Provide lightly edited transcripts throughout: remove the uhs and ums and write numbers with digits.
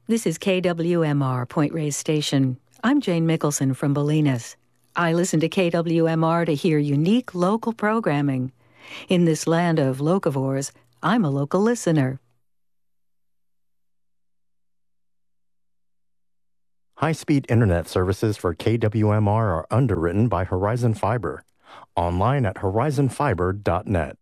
This is KWMR, Point Reyes Station. I'm Jane Mickelson from Bolinas. I listen to KWMR to hear unique local programming. In this land of locavores, I'm a local listener. High-speed internet services for KWMR are underwritten by Horizon Fiber. Online at horizonfiber.net.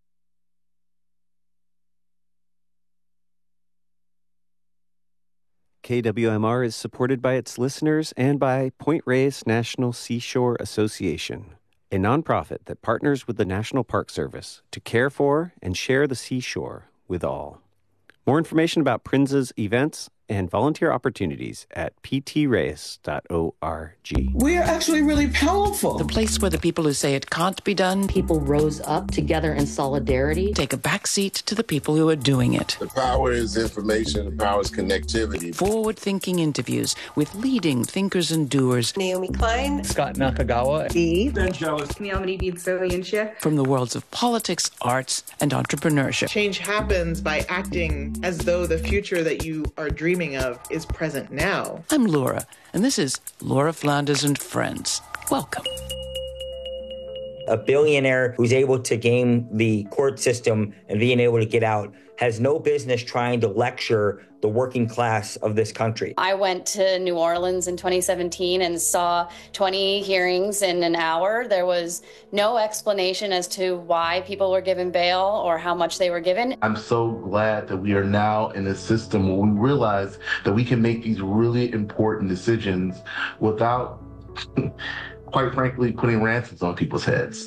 KWMR is supported by its listeners and by Point Reyes National Seashore Association, a nonprofit that partners with the National Park Service to care for and share the seashore with all. More information about PRINZA's events and volunteer opportunities at ptreyes.org. We are actually really powerful. The place where the people who say it can't be done, people rose up together in solidarity, take a backseat to the people who are doing it. The power is information, the power is connectivity. Forward-thinking interviews with leading thinkers and doers. Naomi Klein, Scott Nakagawa, Eve, from the worlds of politics, arts, and entrepreneurship. Change happens by acting as though the future that you are dreaming of is present now. I'm Laura, and this is Laura Flanders and Friends. Welcome. A billionaire who's able to game the court system and being able to get out has no business trying to lecture the working class of this country. I went to New Orleans in 2017 and saw 20 hearings in an hour. There was no explanation as to why people were given bail or how much they were given. I'm so glad that we are now in a system where we realize that we can make these really important decisions without, quite frankly, putting ransoms on people's heads.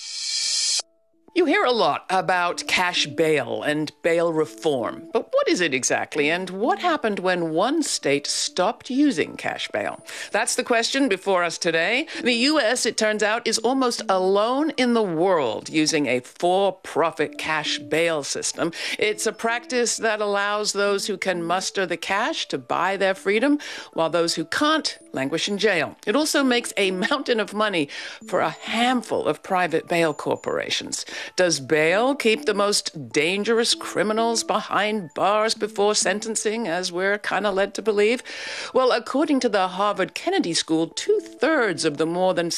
You hear a lot about cash bail and bail reform, but what is it exactly, and what happened when one state stopped using cash bail? That's the question before us today. The U.S., it turns out, is almost alone in the world using a for-profit cash bail system. It's a practice that allows those who can muster the cash to buy their freedom, while those who can't languish in jail. It also makes a mountain of money for a handful of private bail corporations. Does bail keep the most dangerous criminals behind bars before sentencing, as we're kind of led to believe? Well, according to the Harvard Kennedy School, 2/3 of the more than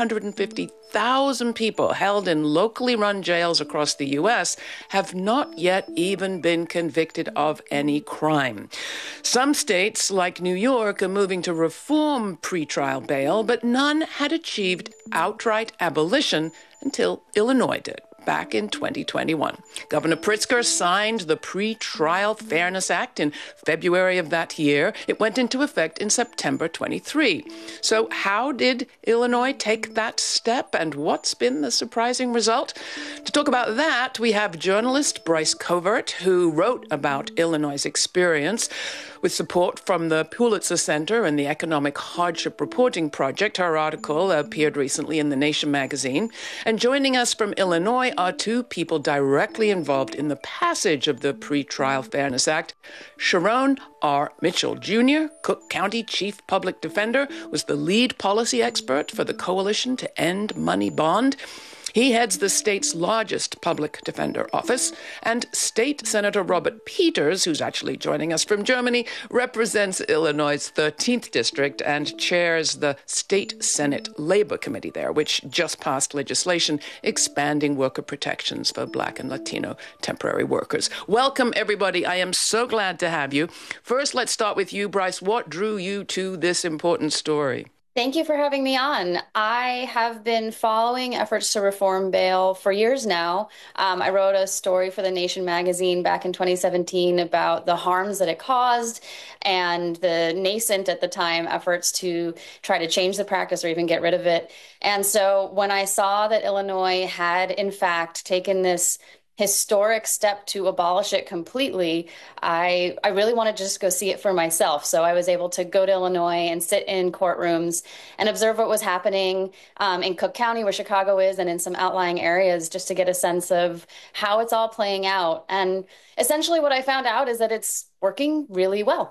750,000 people held in locally run jails across the U.S. have not yet even been convicted of any crime. Some states, like New York, are moving to reform pretrial bail, but none had achieved outright abolition until Illinois did. Back in 2021. Governor Pritzker signed the Pre-Trial Fairness Act in February of that year. It went into effect in September 23. So how did Illinois take that step, and what's been the surprising result? To talk about that, we have journalist Bryce Covert, who wrote about Illinois' experience with support from the Pulitzer Center and the Economic Hardship Reporting Project. Her article appeared recently in The Nation magazine. And joining us from Illinois are two people directly involved in the passage of the Pre-Trial Fairness Act. Sharon R. Mitchell Jr., Cook County Chief Public Defender, was the lead policy expert for the Coalition to End Money Bond. He heads the state's largest public defender office, and State Senator Robert Peters, who's actually joining us from Germany, represents Illinois' 13th district and chairs the State Senate Labor Committee there, which just passed legislation expanding worker protections for Black and Latino temporary workers. Welcome, everybody. I am so glad to have you. First, let's start with you, Bryce. What drew you to this important story? Thank you for having me on. I have been following efforts to reform bail for years now. I wrote a story for The Nation magazine back in 2017 about the harms that it caused and the nascent at the time efforts to try to change the practice or even get rid of it. And so when I saw that Illinois had, in fact, taken this historic step to abolish it completely, I really wanted to just go see it for myself. So I was able to go to Illinois and sit in courtrooms and observe what was happening in Cook County, where Chicago is, and in some outlying areas, just to get a sense of how it's all playing out. And essentially what I found out is that it's working really well.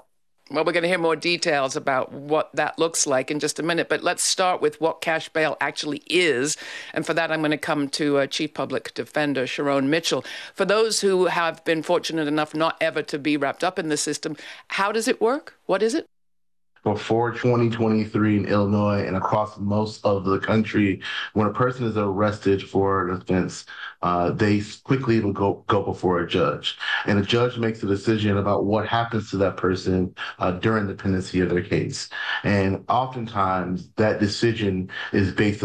Well, we're going to hear more details about what that looks like in just a minute, but let's start with what cash bail actually is. And for that, I'm going to come to Chief Public Defender Sharon Mitchell. For those who have been fortunate enough not ever to be wrapped up in the system, how does it work? What is it? Before 2023 in Illinois and across most of the country, when a person is arrested for an offense, they quickly will go before a judge. And a judge makes a decision about what happens to that person during the pendency of their case. And oftentimes that decision is based